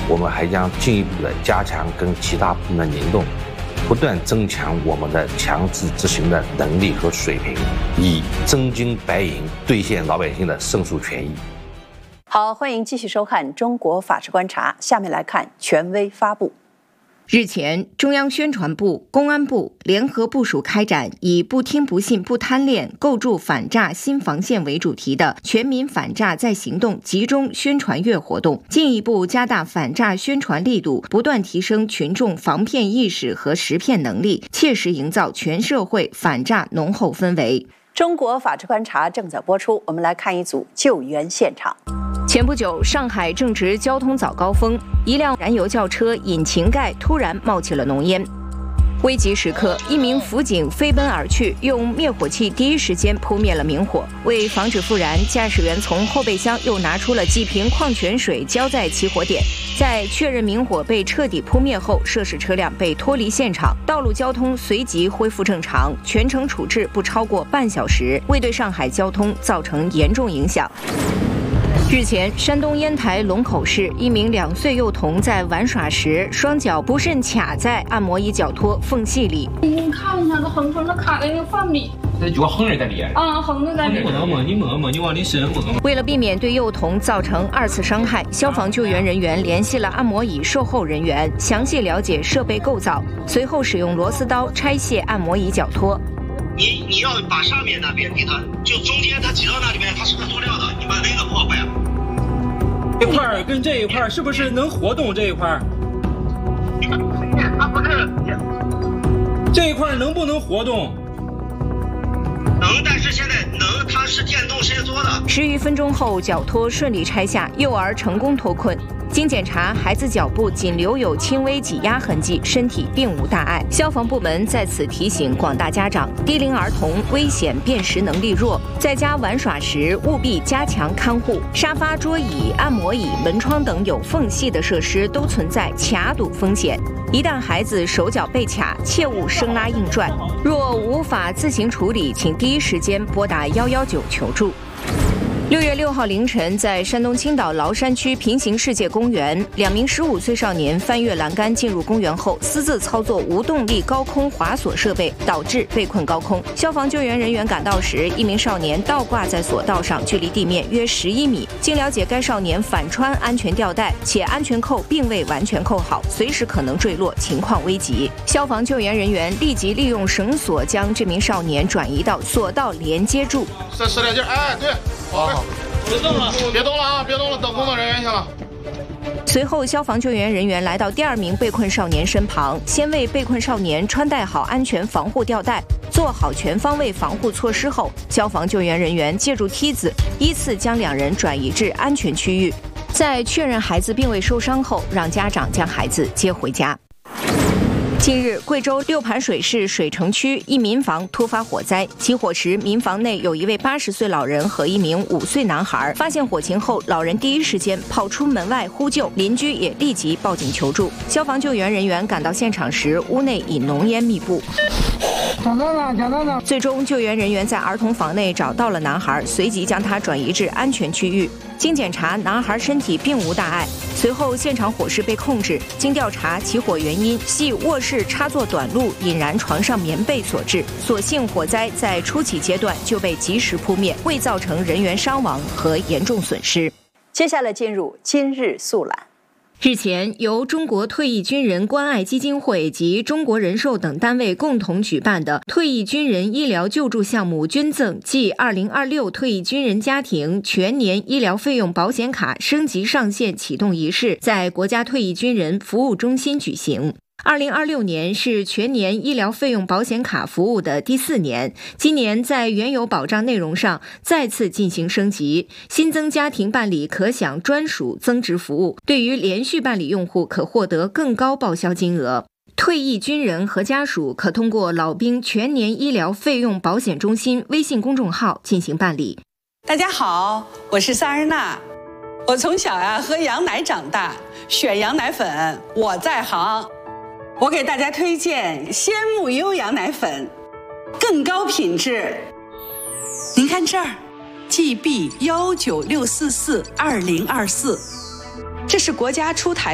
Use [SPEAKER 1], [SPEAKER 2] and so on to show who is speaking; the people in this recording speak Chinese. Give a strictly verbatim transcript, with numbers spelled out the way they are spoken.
[SPEAKER 1] 我们还将进一步的加强跟其他部门联动，不断增强我们的强制执行的能力和水平，以真金白银兑现老百姓的胜诉权益。
[SPEAKER 2] 好，欢迎继续收看《中国法治观察》，下面来看权威发布。
[SPEAKER 3] 日前，中央宣传部、公安部联合部署开展以"不听不信不贪恋，构筑反诈新防线"为主题的全民反诈再行动集中宣传月活动，进一步加大反诈宣传力度，不断提升群众防骗意识和识骗能力，切实营造全社会反诈浓厚氛围。
[SPEAKER 2] 中国法治观察正在播出，我们来看一组救援现场。
[SPEAKER 3] 前不久，上海正值交通早高峰，一辆燃油轿车引擎盖突然冒起了浓烟。危急时刻，一名辅警飞奔而去，用灭火器第一时间扑灭了明火。为防止复燃，驾驶员从后备箱又拿出了几瓶矿泉水浇在起火点。在确认明火被彻底扑灭后，涉事车辆被脱离现场，道路交通随即恢复正常，全程处置不超过半小时，未对上海交通造成严重影响。日前，山东烟台龙口市一名两岁幼童在玩耍时，双脚不慎卡在按摩椅脚托缝隙里。
[SPEAKER 4] 你看一下，这横横的卡在那个缝里。
[SPEAKER 5] 那就横着在里。
[SPEAKER 4] 啊，横着在里。
[SPEAKER 5] 你摸摸，你摸摸，你往里伸摸摸。
[SPEAKER 3] 为了避免对幼童造成二次伤害，消防救援人员联系了按摩椅售后人员，详细了解设备构造，随后使用螺丝刀拆卸按摩椅脚托。
[SPEAKER 6] 你你要把上面那边给它，就中间它挤到那里面，它是个塑料的，你把那个破坏了。
[SPEAKER 5] 这块儿跟这一块儿是不是能活动？这一块儿，
[SPEAKER 6] 啊不是，
[SPEAKER 5] 这一块儿能不能活动？
[SPEAKER 6] 能，但是现在能，它是电动伸缩的。
[SPEAKER 3] 十余分钟后，脚托顺利拆下，幼儿成功脱困。经检查，孩子脚部仅留有轻微挤压痕迹，身体并无大碍。消防部门在此提醒广大家长，低龄儿童危险辨识能力弱，在家玩耍时务必加强看护。沙发、桌椅、按摩椅、门窗等有缝隙的设施都存在卡堵风险。一旦孩子手脚被卡，切勿生拉硬拽。若无法自行处理，请第一时间拨打一一九求助。六月六号凌晨，在山东青岛崂山区平行世界公园，两名十五岁少年翻越栏杆进入公园后，私自操作无动力高空滑索设备，导致被困高空。消防救援人员赶到时，一名少年倒挂在索道上，距离地面约十一米。经了解，该少年反穿安全吊带，且安全扣并未完全扣好，随时可能坠落，情况危急。消防救援人员立即利用绳索将这名少年转移到索道连接处。
[SPEAKER 7] 再使点劲，哎，对。好，
[SPEAKER 5] 别动了，
[SPEAKER 7] 别动了啊！别动了，等工作人员去了。
[SPEAKER 3] 随后，消防救援人员来到第二名被困少年身旁，先为被困少年穿戴好安全防护吊带，做好全方位防护措施后，消防救援人员借助梯子依次将两人转移至安全区域。在确认孩子并未受伤后，让家长将孩子接回家。近日，贵州六盘水市水城区一民房突发火灾，起火时民房内有一位八十岁老人和一名五岁男孩。发现火情后，老人第一时间跑出门外呼救，邻居也立即报警求助。消防救援人员赶到现场时，屋内已浓烟密布。
[SPEAKER 7] 找到了，找到了。
[SPEAKER 3] 最终，救援人员在儿童房内找到了男孩，随即将他转移至安全区域。经检查，男孩身体并无大碍。随后，现场火势被控制。经调查，起火原因系卧室插座短路引燃床上棉被所致。所幸火灾在初期阶段就被及时扑灭，未造成人员伤亡和严重损失。
[SPEAKER 2] 接下来进入今日速览。
[SPEAKER 3] 日前，由中国退役军人关爱基金会及中国人寿等单位共同举办的退役军人医疗救助项目捐赠暨二零二六退役军人家庭全年医疗费用保险卡升级上线启动仪式在国家退役军人服务中心举行。二零二六年是全年医疗费用保险卡服务的第四年，今年在原有保障内容上再次进行升级，新增家庭办理可享专属增值服务，对于连续办理用户可获得更高报销金额。退役军人和家属可通过老兵全年医疗费用保险中心微信公众号进行办理。
[SPEAKER 8] 大家好，我是萨日娜，我从小呀、啊、喝羊奶长大，选羊奶粉我在行。我给大家推荐鲜木优羊奶粉，更高品质。您看这儿 ，G B 幺九六四四二零二四，这是国家出台